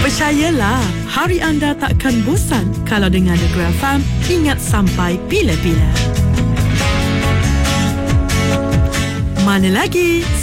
Percayalah, hari anda takkan bosan kalau dengar Negeri FM, ingat sampai bila-bila. Mana lagi?